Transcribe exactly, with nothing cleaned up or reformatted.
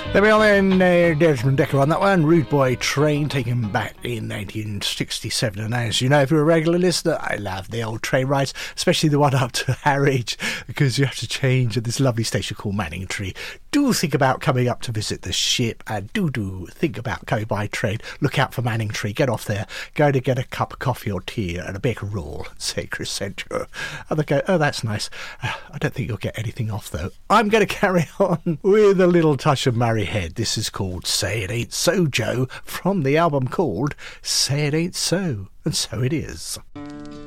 There we are then, uh, Desmond Dekker on that one. Rude Boy Train, taken back in nineteen sixty-seven. And as you know, if you're a regular listener, I love the old train rides, especially the one up to Harwich, because you have to change at this lovely station called Manningtree. Do think about coming up to visit the ship, and do do think about coming by train. Look out for Manningtree, get off there, go to get a cup of coffee or tea and a big roll, say Crescendo. And they go, oh, that's nice. Uh, I don't think you'll get anything off, though. I'm going to carry on with a little touch of Murray Head. This is called Say It Ain't So, Joe, from the album called Say It Ain't So, and so it is.